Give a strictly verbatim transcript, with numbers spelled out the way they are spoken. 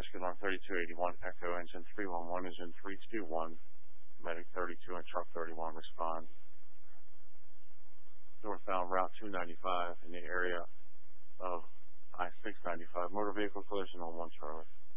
Michigan on thirty-two eighty-one, Echo engine three one one, engine three two one, medic thirty-two and truck thirty-one respond. Northbound Route two ninety-five in the area of I six ninety-five, motor vehicle collision on one Charlie.